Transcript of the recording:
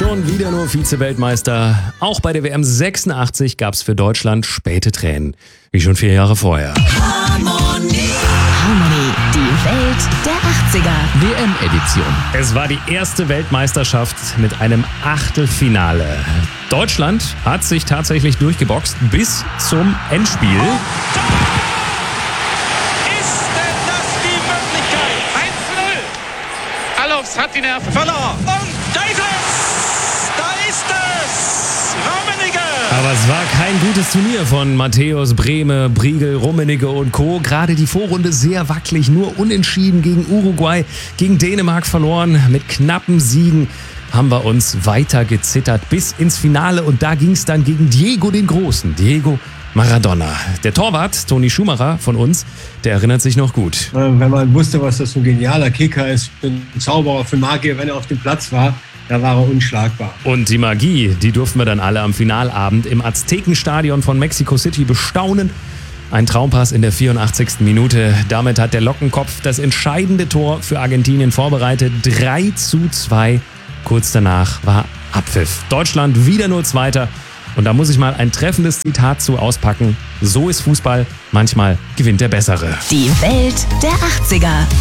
Schon wieder nur Vize-Weltmeister. Auch bei der WM 86 gab es für Deutschland späte Tränen. Wie schon 4 Jahre vorher. Harmonie, die Welt der 80er. WM-Edition. Es war die erste Weltmeisterschaft mit einem Achtelfinale. Deutschland hat sich tatsächlich durchgeboxt bis zum Endspiel. Ist denn das die Möglichkeit? 1-0. Alofs hat die Nerven verloren. Und da ist es! Da ist es! Rummenigge! Aber es war kein gutes Turnier von Matthäus, Brehme, Briegel, Rummenigge und Co. Gerade die Vorrunde sehr wackelig, nur unentschieden gegen Uruguay, gegen Dänemark verloren. Mit knappen Siegen haben wir uns weiter gezittert bis ins Finale und da ging es dann gegen Diego den Großen, Diego Maradona. Der Torwart, Toni Schumacher von uns, der erinnert sich noch gut. Wenn man wusste, was das für ein genialer Kicker ist, ein Zauberer für Magier, wenn er auf dem Platz war, da war er unschlagbar. Und die Magie, die durften wir dann alle am Finalabend im Aztekenstadion von Mexico City bestaunen. Ein Traumpass in der 84. Minute. Damit hat der Lockenkopf das entscheidende Tor für Argentinien vorbereitet. 3:2. Kurz danach war Abpfiff. Deutschland wieder nur Zweiter. Und da muss ich mal ein treffendes Zitat zu auspacken. So ist Fußball. Manchmal gewinnt der Bessere. Die Welt der 80er.